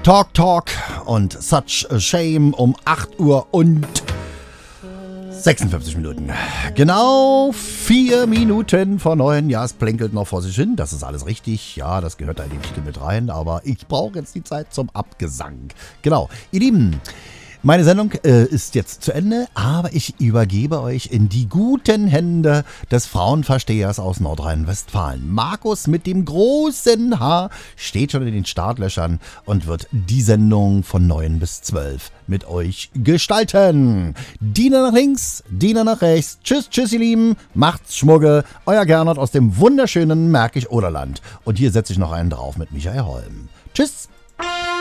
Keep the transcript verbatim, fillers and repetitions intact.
Talk Talk und Such a Shame um acht Uhr und sechsundfünfzig Minuten. Genau vier Minuten vor neun. Ja, es plänkelt noch vor sich hin. Das ist alles richtig. Ja, das gehört da in die Geschichte mit rein. Aber ich brauche jetzt die Zeit zum Abgesang. Genau. Ihr Lieben, meine Sendung äh, ist jetzt zu Ende, aber ich übergebe euch in die guten Hände des Frauenverstehers aus Nordrhein-Westfalen. Markus mit dem großen H steht schon in den Startlöchern und wird die Sendung von neun bis zwölf mit euch gestalten. Diener nach links, Diener nach rechts. Tschüss, tschüss, ihr Lieben. Macht's Schmugge. Euer Gernot aus dem wunderschönen Märkisch-Oderland. Und hier setze ich noch einen drauf mit Michael Holm. Tschüss.